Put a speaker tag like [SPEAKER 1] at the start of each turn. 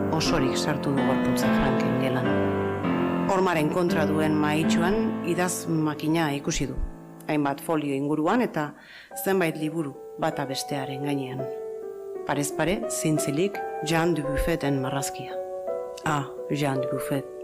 [SPEAKER 1] osorik sartu du gorputza Franken gelan. Hormaren kontra duen mahaitxuan idaz makina ikusi du. Hainbat folio inguruan eta zenbait liburu bata bestearen gainean. Parez pare, zintzilik Jean Dubuffeten marrazkia. Ah, Jean Dubuffet.